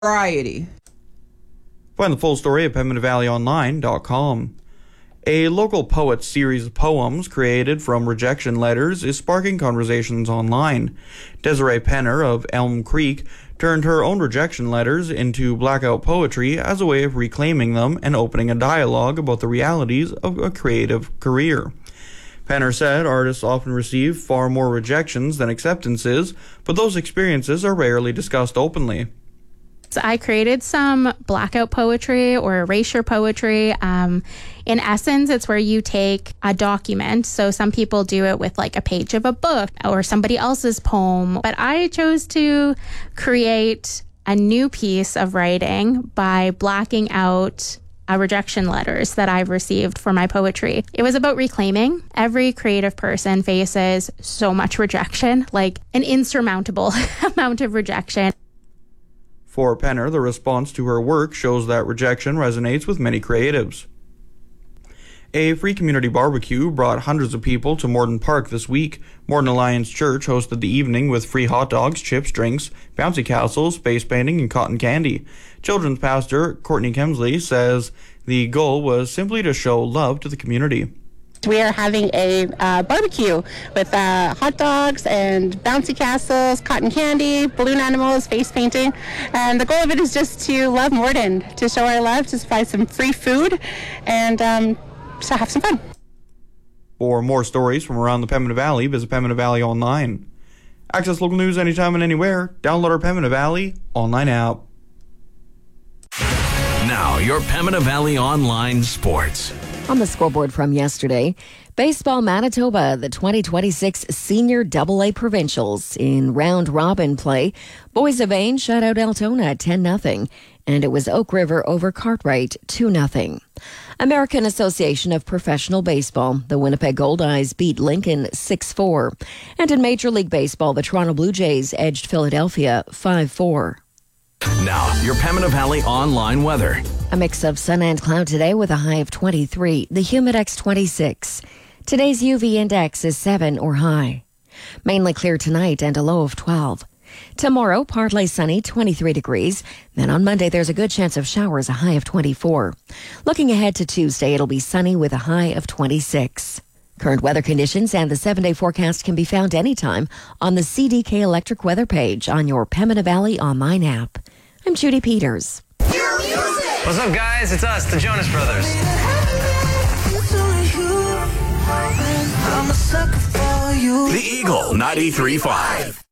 Variety. Find the full story at PembinaValleyOnline.com. A local poet's series of poems created from rejection letters is sparking conversations online. Desiree Penner of Elm Creek turned her own rejection letters into blackout poetry as a way of reclaiming them and opening a dialogue about the realities of a creative career. Penner said artists often receive far more rejections than acceptances, but those experiences are rarely discussed openly. I created some blackout poetry or erasure poetry. In essence, it's where you take a document. So some people do it with like a page of a book or somebody else's poem. But I chose to create a new piece of writing by blacking out rejection letters that I've received for my poetry. It was about reclaiming. Every creative person faces so much rejection, like an insurmountable amount of rejection. For Penner, the response to her work shows that rejection resonates with many creatives. A free community barbecue brought hundreds of people to Morden Park this week. Morden Alliance Church hosted the evening with free hot dogs, chips, drinks, bouncy castles, space painting, and cotton candy. Children's pastor Courtney Kemsley says the goal was simply to show love to the community. We are having a barbecue with hot dogs and bouncy castles, cotton candy, balloon animals, face painting. And the goal of it is just to love Morden, to show our love, to buy some free food, and to have some fun. For more stories from around the Pembina Valley, visit Pembina Valley Online. Access local news anytime and anywhere. Download our Pembina Valley Online app. Now, your Pembina Valley Online Sports. On the scoreboard from yesterday, Baseball Manitoba, the 2026 Senior AA Provincials in round-robin play. Boys of Ain shut out Altona 10-0, and it was Oak River over Cartwright 2-0. American Association of Professional Baseball, the Winnipeg Goldeyes beat Lincoln 6-4. And in Major League Baseball, the Toronto Blue Jays edged Philadelphia 5-4. Now, your Pembina Valley Online weather. A mix of sun and cloud today with a high of 23, the Humidex 26. Today's UV index is 7 or high. Mainly clear tonight and a low of 12. Tomorrow, partly sunny, 23 degrees. Then on Monday, there's a good chance of showers, a high of 24. Looking ahead to Tuesday, it'll be sunny with a high of 26. Current weather conditions and the 7-day forecast can be found anytime on the CDK Electric Weather page on your Pembina Valley Online app. I'm Judy Peters. What's up, guys? It's us, the Jonas Brothers. The Eagle 93.5.